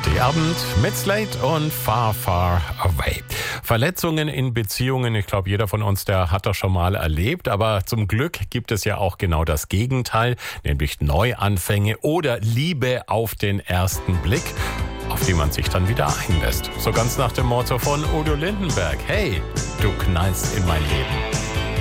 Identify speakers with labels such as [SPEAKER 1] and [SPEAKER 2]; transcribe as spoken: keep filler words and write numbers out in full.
[SPEAKER 1] Abend mit Slate und Far, Far Away. Verletzungen in Beziehungen, ich glaube, jeder von uns, der hat das schon mal erlebt. Aber zum Glück gibt es ja auch genau das Gegenteil, nämlich Neuanfänge oder Liebe auf den ersten Blick, auf die man sich dann wieder einlässt. So ganz nach dem Motto von Udo Lindenberg. Hey, du knallst in mein Leben.